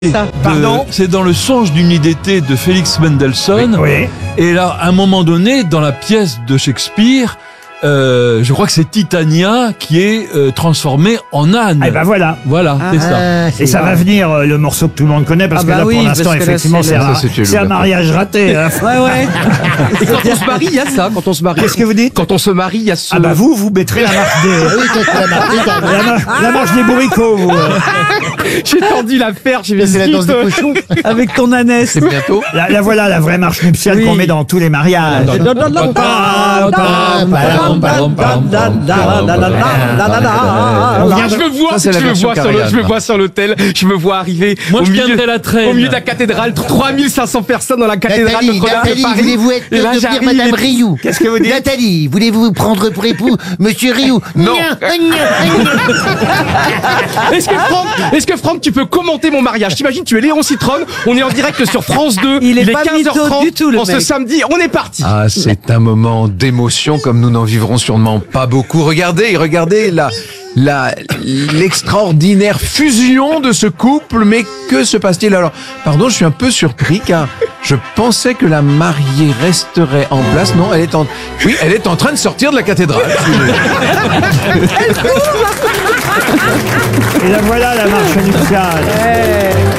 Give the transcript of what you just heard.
Pardon ? C'est dans le songe d'une idée d'été de Félix Mendelssohn. Oui. Et là, à un moment donné, dans la pièce de Shakespeare, je crois que c'est Titania qui est transformée en âne. Eh ben voilà. Voilà, c'est ça. Et ça va venir, le morceau que tout le monde connaît, parce Ah que bah là, oui, pour l'instant, parce que là, effectivement, c'est c'est un mariage raté. Hein. Ouais. Et quand on se marie, il y a ça. Quand on se marie. Qu'est-ce que vous dites ? Quand on se marie, il y a ce. Ah bah vous mettrez la marche des... la marche des bourricots, vous. J'ai tendu la perche, j'ai C'est la danse des cochons. avec ton ânesse. C'est bientôt. La voilà, la vraie marche nuptiale Oui. qu'on met dans tous les mariages. Je me vois sur l'hôtel, je me vois arriver Moi, au je milieu tiendrai la traîne. au milieu de la cathédrale, 3500 personnes dans la cathédrale Nathalie, Notre-Dame de Nathalie, Paris. voulez-vous être Et là, devenir j'arrive, Madame et- Rioux? Qu'est-ce que vous dites ? Nathalie, voulez-vous prendre pour époux Monsieur Rioux? Non. Est-ce que Franck, tu peux commenter mon mariage? T'imagines, tu es Léon Citrone, on est en direct sur France 2, il est pas 15h30 du tout, le en ce mec. samedi, on est parti. Ah, c'est un moment d'émotion comme nous n'en vivrons sûrement pas beaucoup. Regardez l'extraordinaire fusion de ce couple. Mais que se passe-t-il alors? Pardon, je suis un peu surpris car je pensais que la mariée resterait en place. Non, elle est en train de sortir de la cathédrale. Et la voilà, la marche nuptiale.